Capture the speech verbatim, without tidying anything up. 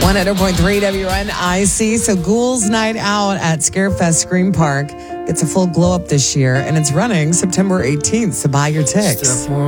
one hundred point three W N I C. So Ghouls Night Out at Scarefest Scream Park gets a full glow up this year, and it's running September eighteenth. So buy your ticks.